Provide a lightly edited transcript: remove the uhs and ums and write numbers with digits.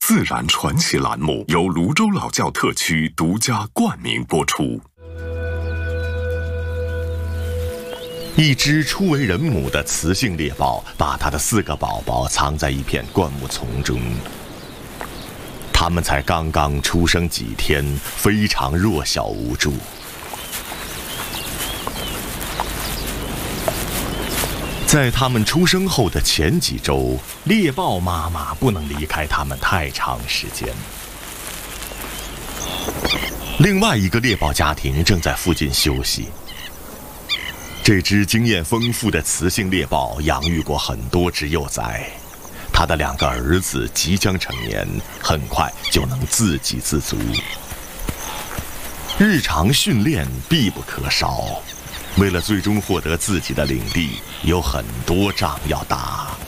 自然传奇栏目由泸州老窖特区独家冠名播出。 一只初为人母的雌性猎豹，把它的4个宝宝藏在一片灌木丛中。它们才刚刚出生几天，非常弱小无助。在它们出生后的前几周，猎豹妈妈不能离开它们太长时间。另外一个猎豹家庭正在附近休息。这只经验丰富的雌性猎豹养育过很多只幼崽，它的2个儿子即将成年，很快就能自给自足。日常训练必不可少，为了最终获得自己的领地，有很多仗要打。